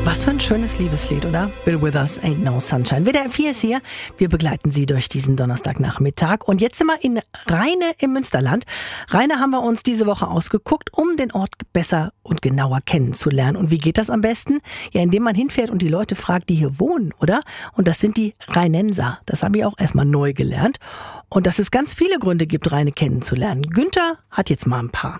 Was für ein schönes Liebeslied, oder? Bill Withers, Ain't No Sunshine. WDR 4 ist hier. Wir begleiten Sie durch diesen Donnerstagnachmittag. Und jetzt sind wir in Rheine im Münsterland. Rheine haben wir uns diese Woche ausgeguckt, um den Ort besser und genauer kennenzulernen. Und wie geht das am besten? Ja, indem man hinfährt und die Leute fragt, die hier wohnen, oder? Und das sind die Rheinenser. Das habe ich auch erstmal neu gelernt. Und dass es ganz viele Gründe gibt, Rheine kennenzulernen. Günther hat jetzt mal ein paar.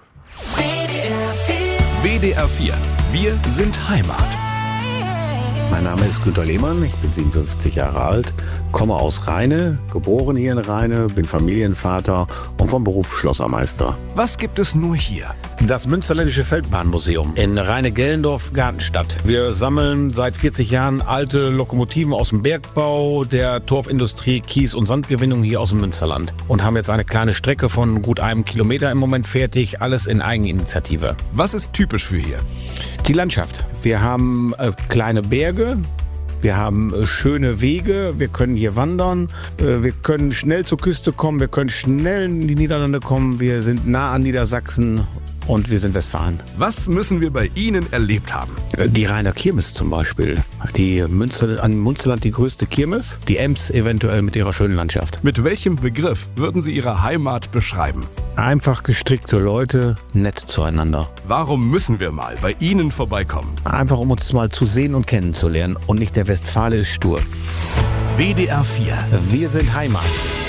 WDR 4. Wir sind Heimat. Mein Name ist Günter Lehmann, ich bin 57 Jahre alt, komme aus Rheine, geboren hier in Rheine, bin Familienvater und vom Beruf Schlossermeister. Was gibt es nur hier? Das Münsterländische Feldbahnmuseum in Rheine-Gellendorf-Gartenstadt. Wir sammeln seit 40 Jahren alte Lokomotiven aus dem Bergbau, der Torfindustrie, Kies- und Sandgewinnung hier aus dem Münsterland. Und haben jetzt eine kleine Strecke von gut 1 Kilometer im Moment fertig, alles in Eigeninitiative. Was ist typisch für hier? Die Landschaft. Wir haben kleine Berge. Wir haben schöne Wege, wir können hier wandern, wir können schnell zur Küste kommen, wir können schnell in die Niederlande kommen, wir sind nah an Niedersachsen und wir sind Westfalen. Was müssen wir bei Ihnen erlebt haben? Die Rheiner Kirmes zum Beispiel, an Münsterland die größte Kirmes, die Ems eventuell mit ihrer schönen Landschaft. Mit welchem Begriff würden Sie Ihre Heimat beschreiben? Einfach gestrickte Leute, nett zueinander. Warum müssen wir mal bei Ihnen vorbeikommen? Einfach um uns mal zu sehen und kennenzulernen und nicht der Westfale ist stur. WDR 4. Wir sind Heimat.